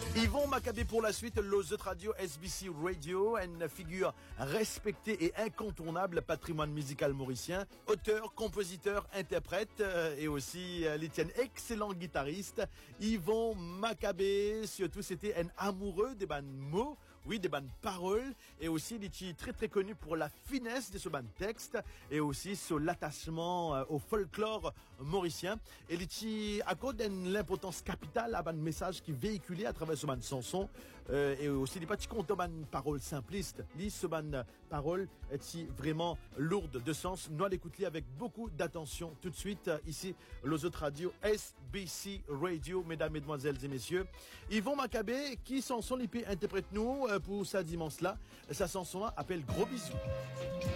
Yvon Maccabé pour la suite, l'Ozot Radio, SBC Radio, une figure respectée et incontournable patrimoine musical mauricien, auteur, compositeur, interprète et aussi l'Étienne, excellent guitariste. Yvon Maccabé, surtout c'était un amoureux des bandes mots, oui, des bandes paroles, et aussi il est très très connu pour la finesse de ce band texte et aussi sur l'attachement au folklore mauricien. Et il est à cause de l'importance capitale à band message qui véhiculé à travers ce band chanson et aussi des petits comptes de band paroles simplistes. Lis ce band paroles est vraiment lourde de sens. Nous l'écoutons avec beaucoup d'attention tout de suite ici l'Ozot Radio, SBC Radio, mesdames, mesdemoiselles et messieurs. Yvon Maccabé, qui chanson l'IP interprète nous pour sa dimanche là. Sa chanson là appelle Gros Bisous.